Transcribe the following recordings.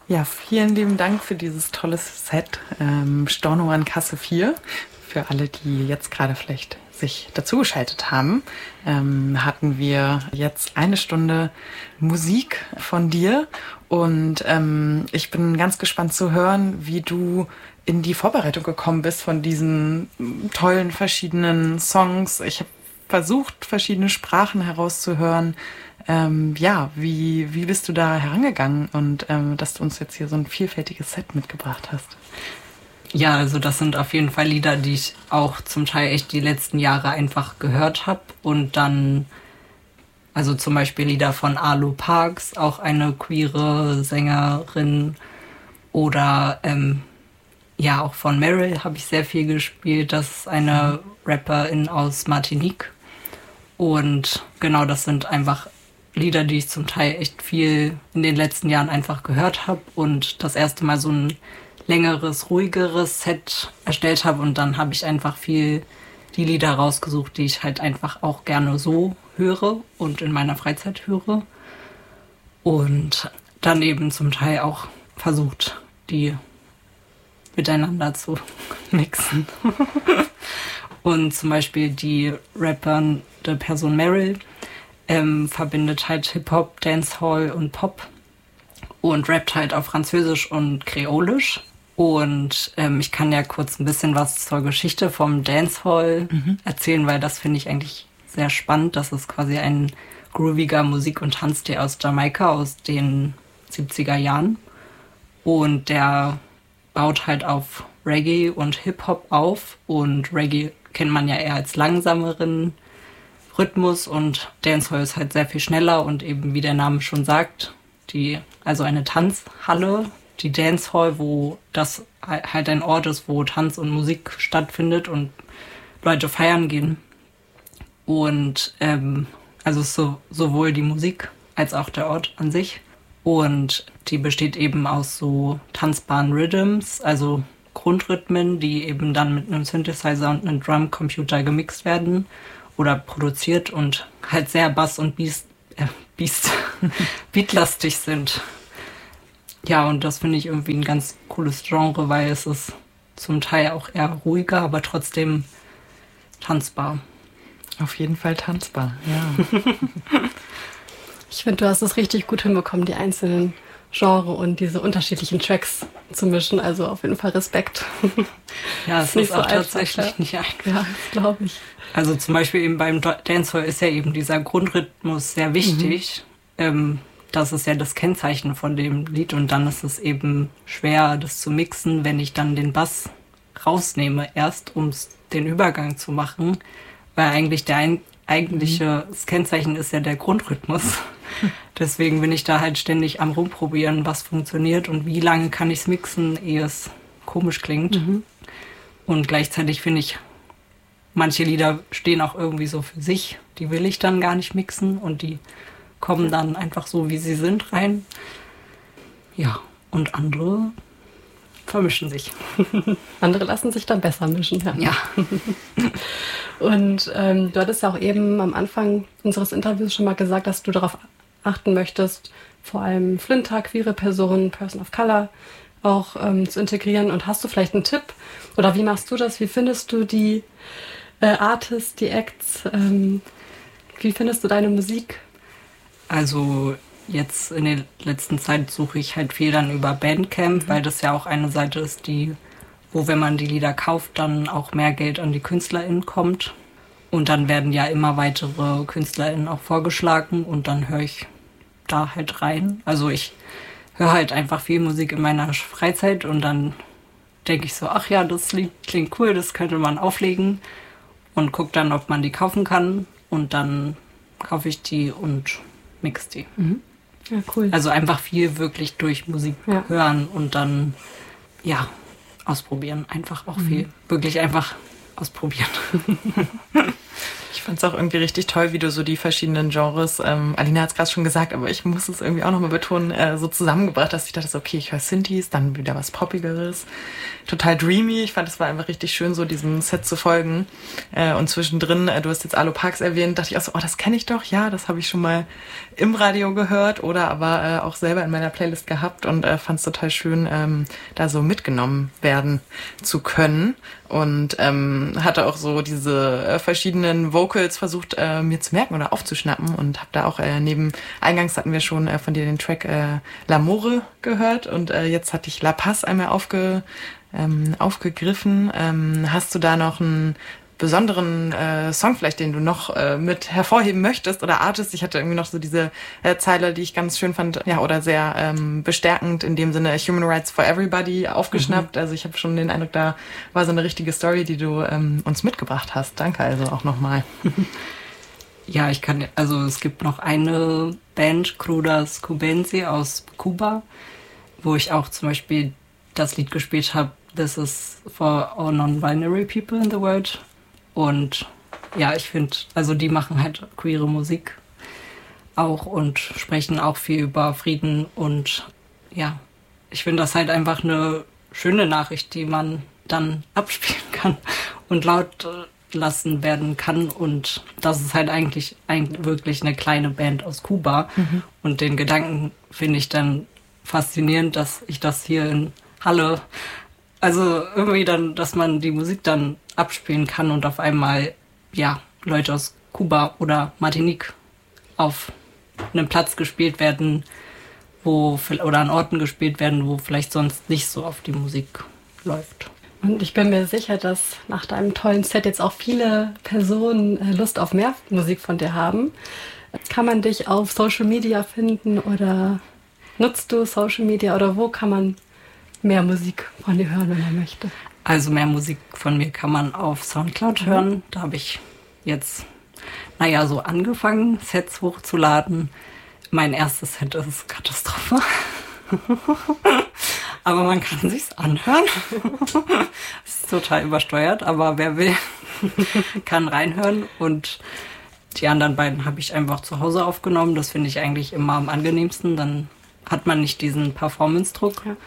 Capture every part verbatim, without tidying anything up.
Ja, vielen lieben Dank für dieses tolle Set ähm, Storno an Kasse vier. Für alle, die jetzt gerade vielleicht sich dazugeschaltet haben, ähm, hatten wir jetzt eine Stunde Musik von dir. Und ähm, ich bin ganz gespannt zu hören, wie du in die Vorbereitung gekommen bist von diesen tollen verschiedenen Songs. Ich habe versucht, verschiedene Sprachen herauszuhören. Ähm, ja, wie, wie bist du da herangegangen und ähm, dass du uns jetzt hier so ein vielfältiges Set mitgebracht hast? Ja, also das sind auf jeden Fall Lieder, die ich auch zum Teil echt die letzten Jahre einfach gehört habe. Und dann, also zum Beispiel Lieder von Arlo Parks, auch eine queere Sängerin. Oder ähm, ja, auch von Meryl habe ich sehr viel gespielt. Das ist eine Rapperin aus Martinique. Und genau, das sind einfach Lieder, die ich zum Teil echt viel in den letzten Jahren einfach gehört habe. Und das erste Mal so ein längeres, ruhigeres Set erstellt habe. Und dann habe ich einfach viel die Lieder rausgesucht, die ich halt einfach auch gerne so höre und in meiner Freizeit höre. Und dann eben zum Teil auch versucht, die miteinander zu mixen. Und zum Beispiel die rappernde Person Meryl ähm, verbindet halt Hip-Hop, Dancehall und Pop und rappt halt auf Französisch und Kreolisch. Und ähm, ich kann ja kurz ein bisschen was zur Geschichte vom Dancehall mhm. erzählen, weil das finde ich eigentlich sehr spannend. Das ist quasi ein grooviger Musik- und Tanzstil aus Jamaika aus den siebziger Jahren. Und der baut halt auf Reggae und Hip-Hop auf. Und Reggae kennt man ja eher als langsameren Rhythmus und Dancehall ist halt sehr viel schneller und eben, wie der Name schon sagt, die, also eine Tanzhalle, die Dancehall, wo das halt ein Ort ist, wo Tanz und Musik stattfindet und Leute feiern gehen. Und ähm, also so, sowohl die Musik als auch der Ort an sich. Und die besteht eben aus so tanzbaren Rhythms, also Grundrhythmen, die eben dann mit einem Synthesizer und einem Drumcomputer gemixt werden oder produziert und halt sehr Bass- und Beast, äh, Beast, beatlastig sind. Ja, und das finde ich irgendwie ein ganz cooles Genre, weil es ist zum Teil auch eher ruhiger, aber trotzdem tanzbar. Auf jeden Fall tanzbar, ja. Ich finde, du hast es richtig gut hinbekommen, die einzelnen Genre und diese unterschiedlichen Tracks zu mischen. Also auf jeden Fall Respekt. Ja, es ist, ist auch so tatsächlich einfach. Nicht einfach. Ja, das glaube ich. Also zum Beispiel eben beim Dancehall ist ja eben dieser Grundrhythmus sehr wichtig. Mhm. Ähm, das ist ja das Kennzeichen von dem Lied und dann ist es eben schwer, das zu mixen, wenn ich dann den Bass rausnehme, erst um den Übergang zu machen, weil eigentlich der ein, eigentliche mhm. das Kennzeichen ist ja der Grundrhythmus. Deswegen bin ich da halt ständig am Rumprobieren, was funktioniert und wie lange kann ich es mixen, ehe es komisch klingt. Mhm. Und gleichzeitig finde ich, manche Lieder stehen auch irgendwie so für sich, die will ich dann gar nicht mixen und die kommen dann einfach so, wie sie sind, rein. Ja, und andere vermischen sich. Andere lassen sich dann besser mischen, ja. Ja. Und ähm, du hattest ja auch eben am Anfang unseres Interviews schon mal gesagt, dass du darauf achten möchtest, vor allem Flinter, queere Personen, Person of Color auch ähm, zu integrieren. Und hast du vielleicht einen Tipp? Oder wie machst du das? Wie findest du die äh, Artists, die Acts? Ähm, wie findest du deine Musik? Also jetzt in der letzten Zeit suche ich halt viel dann über Bandcamp, mhm. weil das ja auch eine Seite ist, die, wo wenn man die Lieder kauft, dann auch mehr Geld an die KünstlerInnen kommt. Und dann werden ja immer weitere KünstlerInnen auch vorgeschlagen und dann höre ich da halt rein. Also ich höre halt einfach viel Musik in meiner Freizeit und dann denke ich so, ach ja, das Lied klingt cool, das könnte man auflegen und gucke dann, ob man die kaufen kann und dann kaufe ich die und mix die. Mhm. Ja, cool. Also einfach viel wirklich durch Musik ja. hören und dann, ja, ausprobieren. Einfach auch mhm. viel. Wirklich einfach ausprobieren. Ich fand es auch irgendwie richtig toll, wie du so die verschiedenen Genres, ähm, Alina hat es gerade schon gesagt, aber ich muss es irgendwie auch nochmal betonen, äh, so zusammengebracht, dass ich dachte, okay, ich höre Synthes, dann wieder was Poppigeres, total dreamy. Ich fand, es war einfach richtig schön, so diesem Set zu folgen. Äh, und zwischendrin, äh, du hast jetzt Alo Parks erwähnt, dachte ich auch so, oh, das kenne ich doch, ja, das habe ich schon mal im Radio gehört oder aber äh, auch selber in meiner Playlist gehabt und äh, fand es total schön, ähm, da so mitgenommen werden zu können. Und ähm, hatte auch so diese äh, verschiedenen Vocals versucht äh, mir zu merken oder aufzuschnappen und habe da auch äh, neben, eingangs hatten wir schon äh, von dir den Track äh, L'Amore gehört und äh, jetzt hatte ich La Paz einmal aufge, ähm, aufgegriffen. Ähm, hast du da noch einen besonderen äh, Song vielleicht, den du noch äh, mit hervorheben möchtest oder Artist? Ich hatte irgendwie noch so diese äh, Zeile, die ich ganz schön fand, ja, oder sehr ähm, bestärkend in dem Sinne Human Rights for Everybody aufgeschnappt. Mhm. Also ich habe schon den Eindruck, da war so eine richtige Story, die du ähm, uns mitgebracht hast. Danke also auch nochmal. Ja, ich kann, also es gibt noch eine Band, Crudas Cubensi aus Kuba, wo ich auch zum Beispiel das Lied gespielt habe, This is for all non-binary people in the world. Und ja, ich finde, also die machen halt queere Musik auch und sprechen auch viel über Frieden. Und ja, ich finde das halt einfach eine schöne Nachricht, die man dann abspielen kann und laut lassen werden kann. Und das ist halt eigentlich, eigentlich wirklich eine kleine Band aus Kuba. Mhm. Und den Gedanken finde ich dann faszinierend, dass ich das hier in Halle, also irgendwie dann, dass man die Musik dann abspielen kann und auf einmal, ja, Leute aus Kuba oder Martinique auf einem Platz gespielt werden, wo, oder an Orten gespielt werden, wo vielleicht sonst nicht so oft die Musik läuft. Und ich bin mir sicher, dass nach deinem tollen Set jetzt auch viele Personen Lust auf mehr Musik von dir haben. Kann man dich auf Social Media finden oder nutzt du Social Media oder wo kann man mehr Musik von dir hören, wenn man möchte? Also mehr Musik von mir kann man auf Soundcloud hören. Mhm. Da habe ich jetzt, naja, so angefangen, Sets hochzuladen. Mein erstes Set ist Katastrophe. Aber man kann sich's anhören. Ist total übersteuert, aber wer will, kann reinhören. Und die anderen beiden habe ich einfach zu Hause aufgenommen. Das finde ich eigentlich immer am angenehmsten. Dann hat man nicht diesen Performance-Druck. Ja.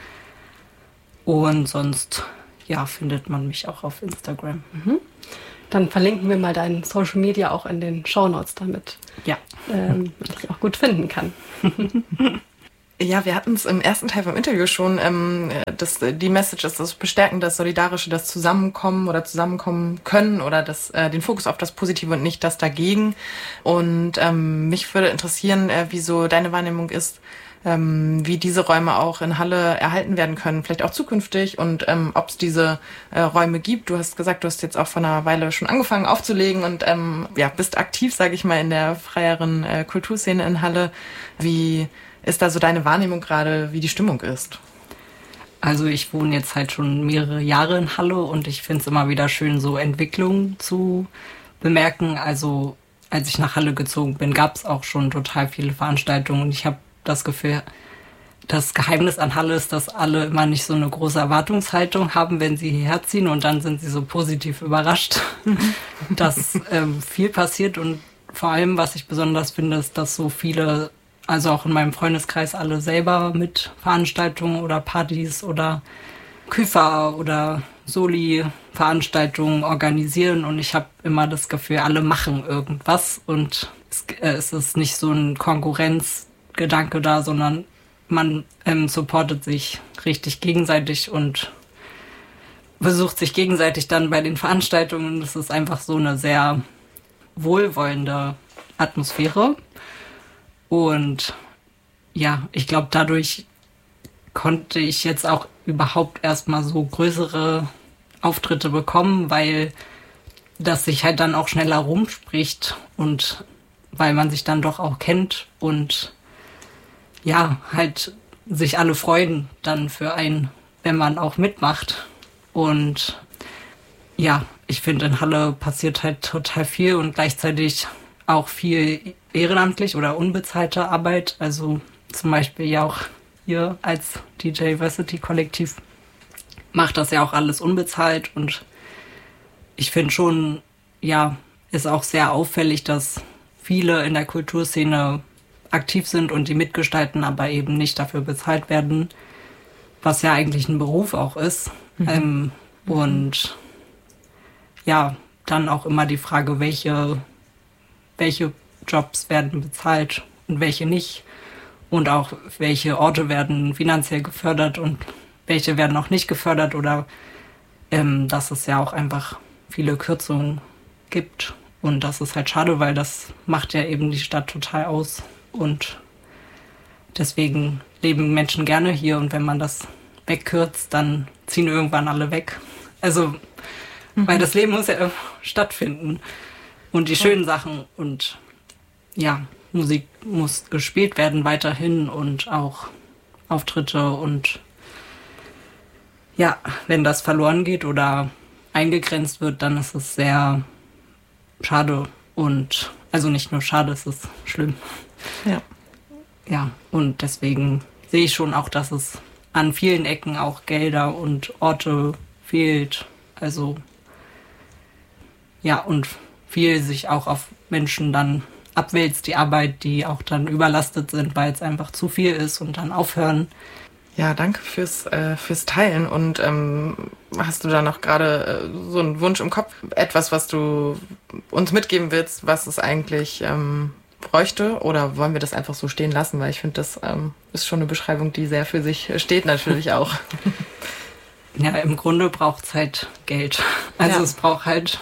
Und sonst, ja, findet man mich auch auf Instagram. Mhm. Dann verlinken wir mal deinen Social Media auch in den Shownotes, damit ja. ähm, man dich auch gut finden kann. Ja, wir hatten es im ersten Teil vom Interview schon, ähm, das, die Message ist das Bestärken, das Solidarische, das Zusammenkommen oder zusammenkommen können oder das, äh, den Fokus auf das Positive und nicht das Dagegen. Und ähm, mich würde interessieren, äh, wie so deine Wahrnehmung ist, ähm, wie diese Räume auch in Halle erhalten werden können, vielleicht auch zukünftig und ähm, ob es diese äh, Räume gibt. Du hast gesagt, du hast jetzt auch vor einer Weile schon angefangen aufzulegen und ähm, ja, bist aktiv, sage ich mal, in der freieren äh, Kulturszene in Halle. Wie ist da so deine Wahrnehmung gerade, wie die Stimmung ist? Also ich wohne jetzt halt schon mehrere Jahre in Halle und ich finde es immer wieder schön, so Entwicklungen zu bemerken. Also als ich nach Halle gezogen bin, gab es auch schon total viele Veranstaltungen und ich habe das Gefühl, das Geheimnis an Halle ist, dass alle immer nicht so eine große Erwartungshaltung haben, wenn sie hierher ziehen und dann sind sie so positiv überrascht, dass ähm, viel passiert und vor allem, was ich besonders finde, ist, dass so viele, also auch in meinem Freundeskreis, alle selber mit Veranstaltungen oder Partys oder Küfer oder Soli-Veranstaltungen organisieren und ich habe immer das Gefühl, alle machen irgendwas und es, äh, es ist nicht so ein Konkurrenzgedanke da, sondern man ähm, supportet sich richtig gegenseitig und besucht sich gegenseitig dann bei den Veranstaltungen. Das ist einfach so eine sehr wohlwollende Atmosphäre. Und ja, ich glaube, dadurch konnte ich jetzt auch überhaupt erstmal so größere Auftritte bekommen, weil das sich halt dann auch schneller rumspricht und weil man sich dann doch auch kennt und ja, halt sich alle freuen dann für einen, wenn man auch mitmacht. Und ja, ich finde, in Halle passiert halt total viel und gleichzeitig auch viel ehrenamtlich oder unbezahlte Arbeit. Also zum Beispiel ja auch hier als D J Versity Kollektiv macht das ja auch alles unbezahlt und ich finde schon, ja, ist auch sehr auffällig, dass viele in der Kulturszene aktiv sind und die mitgestalten, aber eben nicht dafür bezahlt werden, was ja eigentlich ein Beruf auch ist. Mhm. Ähm, und ja, dann auch immer die Frage, welche, welche Jobs werden bezahlt und welche nicht. Und auch welche Orte werden finanziell gefördert und welche werden auch nicht gefördert. Oder ähm, dass es ja auch einfach viele Kürzungen gibt. Und das ist halt schade, weil das macht ja eben die Stadt total aus. Und deswegen leben Menschen gerne hier. Und wenn man das wegkürzt, dann ziehen irgendwann alle weg. Also, mhm. weil das Leben muss ja stattfinden. Und die schönen Sachen und ja, Musik muss gespielt werden weiterhin und auch Auftritte. Und ja, wenn das verloren geht oder eingegrenzt wird, dann ist es sehr schade. Und also nicht nur schade, es ist schlimm. Ja. Ja, und deswegen sehe ich schon auch, dass es an vielen Ecken auch Gelder und Orte fehlt. Also ja, und viel sich auch auf Menschen dann abwälzt, die Arbeit, die auch dann überlastet sind, weil es einfach zu viel ist und dann aufhören. Ja, danke fürs, äh, fürs Teilen. Und ähm, hast du da noch gerade äh, so einen Wunsch im Kopf? Etwas, was du uns mitgeben willst, was es eigentlich ähm, bräuchte? Oder wollen wir das einfach so stehen lassen? Weil ich finde, das ähm, ist schon eine Beschreibung, die sehr für sich steht natürlich auch. Ja, im Grunde braucht es halt Geld. Also ja. Es braucht halt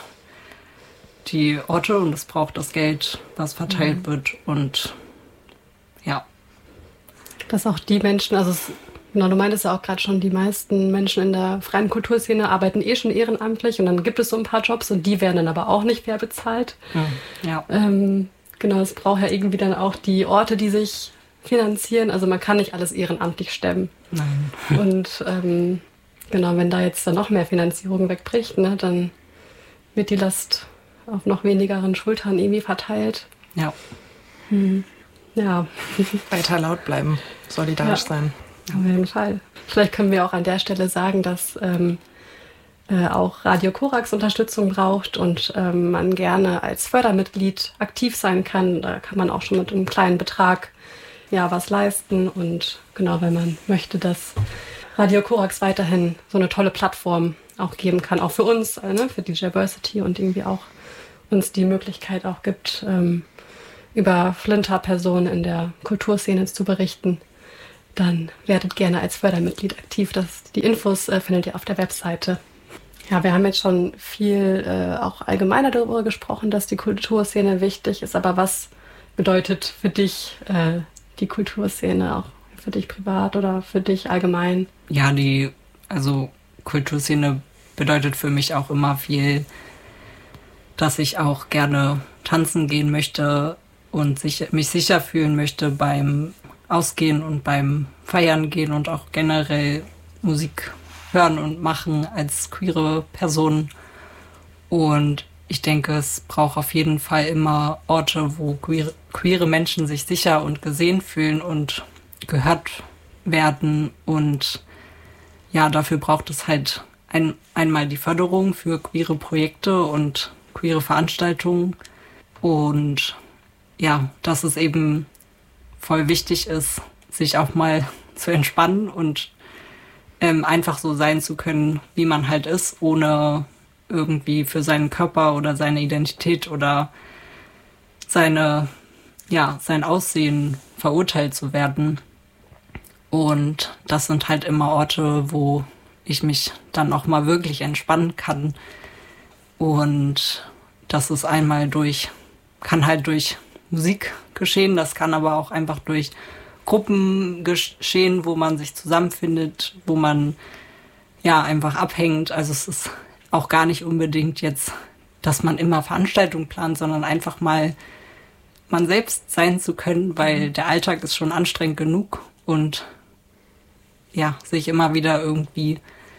die Orte und es braucht das Geld, was verteilt mhm. wird. Und ja. Dass auch die Menschen, also es, genau, du meintest ja auch gerade schon, die meisten Menschen in der freien Kulturszene arbeiten eh schon ehrenamtlich und dann gibt es so ein paar Jobs und die werden dann aber auch nicht fair bezahlt. Mhm. Ja. Ähm, genau, es braucht ja irgendwie dann auch die Orte, die sich finanzieren. Also man kann nicht alles ehrenamtlich stemmen. Nein. Und ähm, genau, wenn da jetzt dann noch mehr Finanzierung wegbricht, ne, dann wird die Last auf noch wenigeren Schultern irgendwie verteilt. Ja. Hm. Ja. Weiter laut bleiben, solidarisch ja. sein. Auf jeden Fall. Vielleicht können wir auch an der Stelle sagen, dass ähm, äh, auch Radio Korax Unterstützung braucht und ähm, man gerne als Fördermitglied aktiv sein kann. Da kann man auch schon mit einem kleinen Betrag ja was leisten. Und genau, wenn man möchte, dass Radio Korax weiterhin so eine tolle Plattform auch geben kann, auch für uns, äh, ne, für die Diversity und irgendwie auch uns die Möglichkeit auch gibt, ähm, über Flinter-Personen in der Kulturszene zu berichten, dann werdet gerne als Fördermitglied aktiv. Das, die Infos äh, findet ihr auf der Webseite. Ja, wir haben jetzt schon viel äh, auch allgemeiner darüber gesprochen, dass die Kulturszene wichtig ist. Aber was bedeutet für dich äh, die Kulturszene, auch für dich privat oder für dich allgemein? Ja, die also Kulturszene bedeutet für mich auch immer viel, dass ich auch gerne tanzen gehen möchte und sich, mich sicher fühlen möchte beim Ausgehen und beim Feiern gehen und auch generell Musik hören und machen als queere Person. Und ich denke, es braucht auf jeden Fall immer Orte, wo queere, queere Menschen sich sicher und gesehen fühlen und gehört werden. Und ja, dafür braucht es halt ein, einmal die Förderung für queere Projekte und queere Veranstaltungen. Und ja, dass es eben voll wichtig ist, sich auch mal zu entspannen und ähm, einfach so sein zu können, wie man halt ist, ohne irgendwie für seinen Körper oder seine Identität oder seine, ja, sein Aussehen verurteilt zu werden. Und das sind halt immer Orte, wo ich mich dann auch mal wirklich entspannen kann. Und das ist einmal durch, kann halt durch Musik geschehen, das kann aber auch einfach durch Gruppen geschehen, wo man sich zusammenfindet, wo man ja einfach abhängt. Also es ist auch gar nicht unbedingt jetzt, dass man immer Veranstaltungen plant, sondern einfach mal man selbst sein zu können, weil der Alltag ist schon anstrengend genug und ja, sich immer wieder irgendwie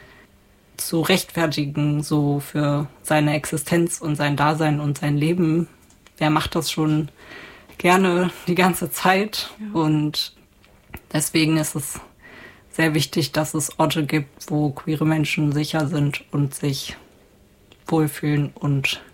zu rechtfertigen, so für seine Existenz und sein Dasein und sein Leben. Wer macht das schon gerne die ganze Zeit? Ja. Und deswegen ist es sehr wichtig, dass es Orte gibt, wo queere Menschen sicher sind und sich wohlfühlen und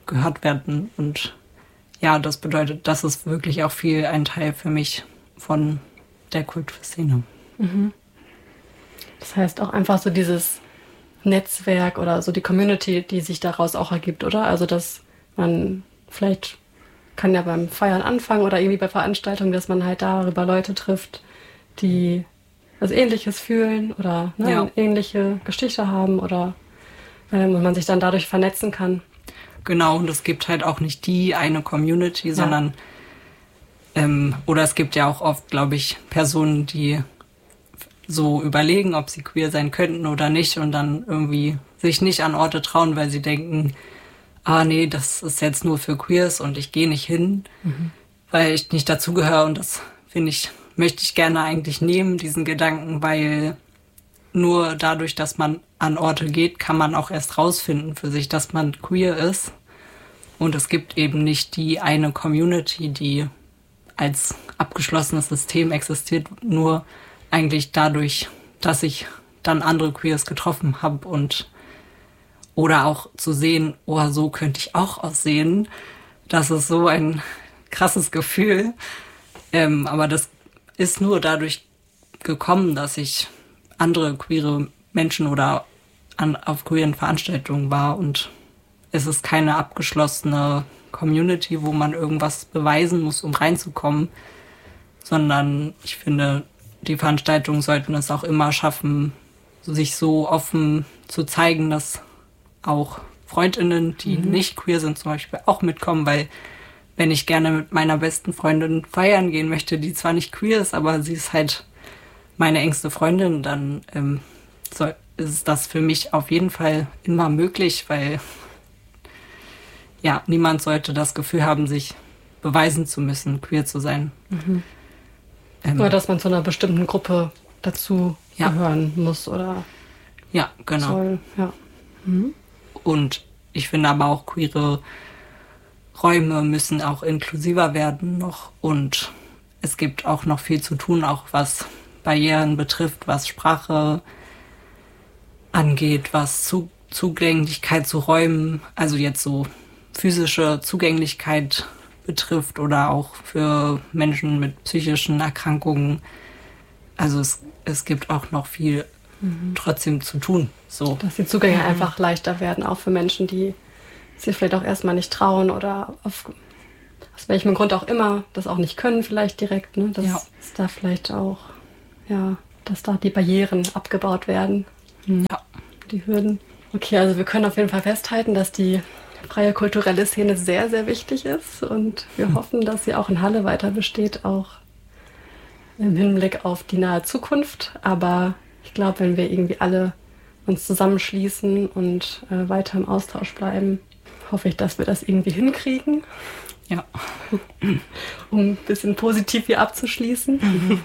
gehört werden. Und ja, das bedeutet, das ist wirklich auch viel ein Teil für mich von der Kulturszene. Mhm. Das heißt auch einfach so dieses Netzwerk oder so die Community, die sich daraus auch ergibt, oder? Also dass man vielleicht kann ja beim Feiern anfangen oder irgendwie bei Veranstaltungen, dass man halt darüber Leute trifft, die was Ähnliches fühlen oder ne, ja. eine ähnliche Geschichte haben oder ähm, und man sich dann dadurch vernetzen kann. Genau, und es gibt halt auch nicht die eine Community, ja. sondern ähm, oder es gibt ja auch oft, glaube ich, Personen, die so überlegen, ob sie queer sein könnten oder nicht und dann irgendwie sich nicht an Orte trauen, weil sie denken, ah nee, das ist jetzt nur für Queers und ich gehe nicht hin, mhm. weil ich nicht dazugehöre. Und das finde ich, möchte ich gerne eigentlich nehmen, diesen Gedanken, weil nur dadurch, dass man an Orte geht, kann man auch erst rausfinden für sich, dass man queer ist. Und es gibt eben nicht die eine Community, die als abgeschlossenes System existiert, nur eigentlich dadurch, dass ich dann andere Queers getroffen habe und oder auch zu sehen, oh, so könnte ich auch aussehen. Das ist so ein krasses Gefühl. Ähm, aber das ist nur dadurch gekommen, dass ich andere queere Menschen oder an, auf queeren Veranstaltungen war. Und es ist keine abgeschlossene Community, wo man irgendwas beweisen muss, um reinzukommen. Sondern ich finde, die Veranstaltungen sollten es auch immer schaffen, sich so offen zu zeigen, dass auch FreundInnen, die mhm. nicht queer sind, zum Beispiel auch mitkommen, weil wenn ich gerne mit meiner besten Freundin feiern gehen möchte, die zwar nicht queer ist, aber sie ist halt meine engste Freundin, dann ähm, soll, ist das für mich auf jeden Fall immer möglich, weil ja, niemand sollte das Gefühl haben, sich beweisen zu müssen, queer zu sein. Mhm. Ähm, oder dass man zu einer bestimmten Gruppe dazu ja. gehören muss oder ja, genau. soll. Ja. Mhm. Und ich finde aber auch, queere Räume müssen auch inklusiver werden noch. Und es gibt auch noch viel zu tun, auch was Barrieren betrifft, was Sprache angeht, was zu- Zugänglichkeit zu Räumen, also jetzt so physische Zugänglichkeit betrifft oder auch für Menschen mit psychischen Erkrankungen. Also es, es gibt auch noch viel mhm. trotzdem zu tun. So. Dass die Zugänge mhm. einfach leichter werden, auch für Menschen, die sich vielleicht auch erstmal nicht trauen oder auf, aus welchem Grund auch immer das auch nicht können vielleicht direkt. Ne? Dass ja. es da vielleicht auch, ja, dass da die Barrieren abgebaut werden. Ja. Die Hürden. Okay, also wir können auf jeden Fall festhalten, dass die freie kulturelle Szene sehr, sehr wichtig ist und wir mhm. hoffen, dass sie auch in Halle weiter besteht, auch im Hinblick auf die nahe Zukunft. Aber ich glaube, wenn wir irgendwie alle uns zusammenschließen und äh, weiter im Austausch bleiben, hoffe ich, dass wir das irgendwie hinkriegen. Ja. Um ein bisschen positiv hier abzuschließen.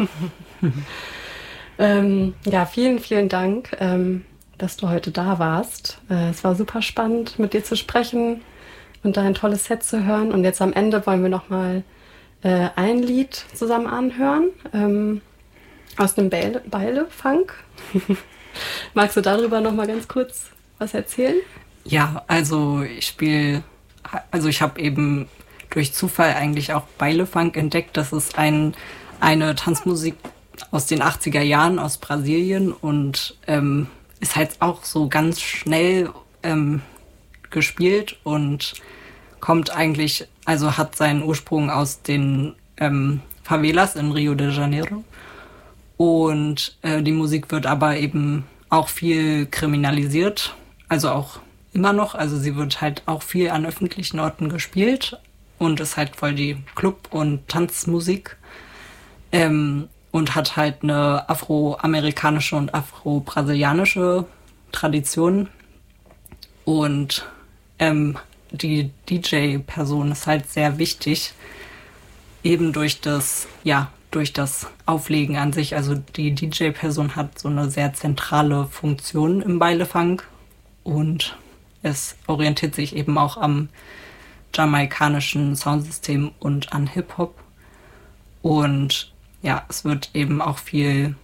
ähm, ja, vielen, vielen Dank, ähm, dass du heute da warst. Äh, es war super spannend, mit dir zu sprechen und dein tolles Set zu hören. Und jetzt am Ende wollen wir nochmal äh, ein Lied zusammen anhören, ähm, aus dem Beile, Beile-Funk. Magst du darüber noch mal ganz kurz was erzählen? Ja, also ich spiele, also ich habe eben durch Zufall eigentlich auch Beile-Funk entdeckt. Das ist ein, eine Tanzmusik aus den achtziger Jahren aus Brasilien und ähm, ist halt auch so ganz schnell ähm, gespielt und kommt eigentlich, also hat seinen Ursprung aus den ähm, Favelas in Rio de Janeiro. Und äh, die Musik wird aber eben auch viel kriminalisiert, also auch immer noch. Also sie wird halt auch viel an öffentlichen Orten gespielt und ist halt voll die Club- und Tanzmusik. Ähm, und hat halt eine afroamerikanische und afro-brasilianische Tradition. Und ähm, die D J-Person ist halt sehr wichtig, eben durch das, ja, durch das Auflegen an sich. Also die D J-Person hat so eine sehr zentrale Funktion im Beile-Funk und es orientiert sich eben auch am jamaikanischen Soundsystem und an Hip-Hop. Und ja, es wird eben auch viel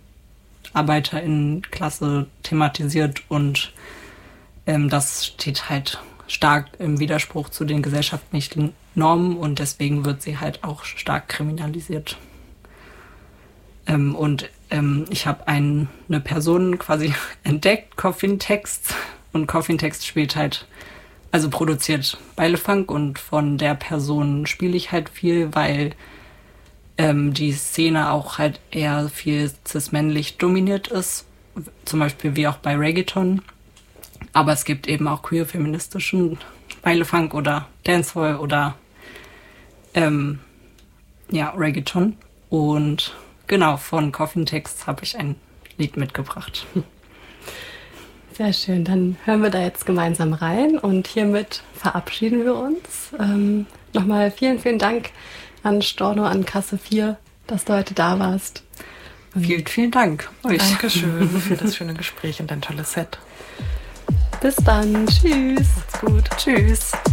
ArbeiterInnenklasse thematisiert und ähm, das steht halt stark im Widerspruch zu den gesellschaftlichen Normen und deswegen wird sie halt auch stark kriminalisiert. Ähm, und ähm, ich habe ein, eine Person quasi entdeckt, Coffin Text, und Coffin Text spielt halt, also produziert Beilefunk und von der Person spiele ich halt viel, weil ähm, die Szene auch halt eher viel cis-männlich dominiert ist, zum Beispiel wie auch bei Reggaeton. Aber es gibt eben auch queer-feministischen Beilefunk oder Dancehall oder ähm, ja, Reggaeton. Und genau, von Coffin Text habe ich ein Lied mitgebracht. Sehr schön, dann hören wir da jetzt gemeinsam rein und hiermit verabschieden wir uns. Ähm, nochmal vielen, vielen Dank an Storno, an Kasse vier, dass du heute da warst. Vielen, vielen Dank euch. Dankeschön für das schöne Gespräch und dein tolles Set. Bis dann. Tschüss. Macht's gut. Tschüss.